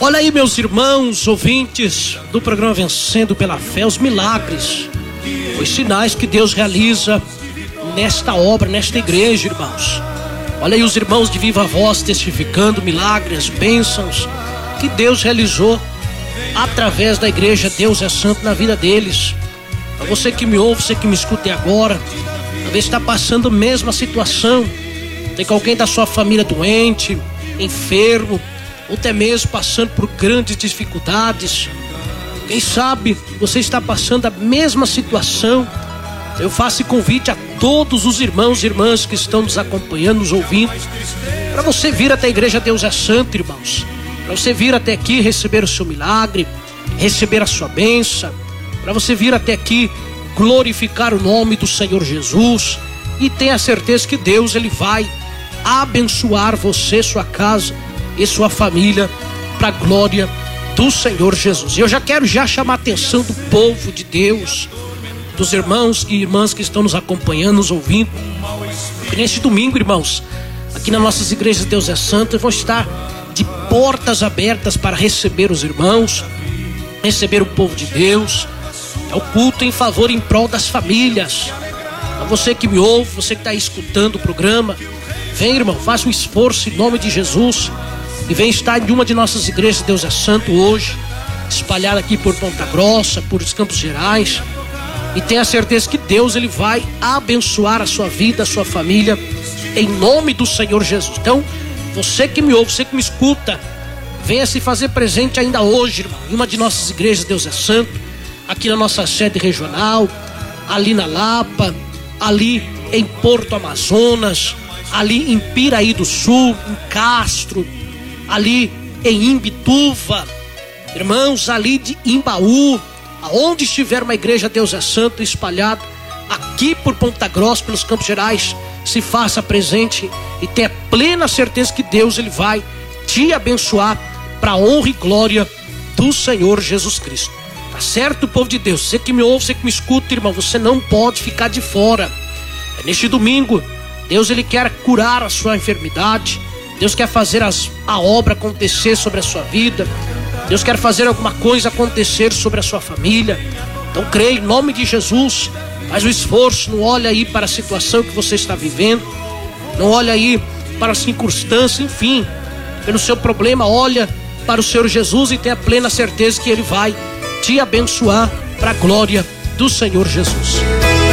Olha aí, meus irmãos, ouvintes do programa Vencendo pela Fé, os milagres, os sinais que Deus realiza nesta obra, nesta igreja, irmãos. Olha aí os irmãos de viva voz testificando milagres, bênçãos que Deus realizou através da igreja Deus é Santo na vida deles. Para você que me ouve, você que me escuta agora, talvez está passando a mesma situação, tem alguém da sua família doente, enfermo, ou até mesmo passando por grandes dificuldades. Quem sabe você está passando a mesma situação. Eu faço convite a todos os irmãos e irmãs que estão nos acompanhando, nos ouvindo, para você vir até a igreja Deus é Santo, irmãos. Para você vir até aqui receber o seu milagre, receber a sua bênção, para você vir até aqui glorificar o nome do Senhor Jesus e tenha certeza que Deus ele vai abençoar você, sua casa e sua família para a glória do Senhor Jesus. E eu já quero chamar a atenção do povo de Deus, dos irmãos e irmãs que estão nos acompanhando, nos ouvindo. E neste domingo, irmãos, aqui nas nossas igrejas Deus é Santo, vão estar de portas abertas para receber os irmãos, receber o povo de Deus. É o culto em favor, em prol das famílias. A você que me ouve, você que está aí escutando o programa, vem, irmão, faça um esforço em nome de Jesus e vem estar em uma de nossas igrejas Deus é Santo hoje, espalhada aqui por Ponta Grossa, por os Campos Gerais, e tenha certeza que Deus ele vai abençoar a sua vida, a sua família, em nome do Senhor Jesus. Então, você que me ouve, você que me escuta, venha se fazer presente ainda hoje, irmão, em uma de nossas igrejas Deus é Santo, aqui na nossa sede regional, ali na Lapa, ali em Porto Amazonas, ali em Piraí do Sul, em Castro, ali em Imbituva, irmãos, ali de Imbaú, aonde estiver uma igreja Deus é Santo espalhada, aqui por Ponta Grossa, pelos Campos Gerais, se faça presente e tenha plena certeza que Deus ele vai te abençoar para a honra e glória do Senhor Jesus Cristo. Tá certo, povo de Deus? Você que me ouve, você que me escuta, irmão, você não pode ficar de fora. É neste domingo, Deus ele quer curar a sua enfermidade, Deus quer fazer a obra acontecer sobre a sua vida, Deus quer fazer alguma coisa acontecer sobre a sua família. Então creia em nome de Jesus, faz o esforço, não olha aí para a situação que você está vivendo, não olha aí para a circunstância, enfim, pelo seu problema, olha para o Senhor Jesus e tenha plena certeza que ele vai te abençoar para a glória do Senhor Jesus.